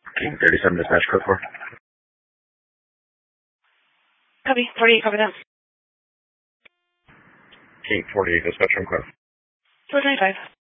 King 37 dispatch code 4. Copy. 48, copy that. King 48 dispatch on code. 425.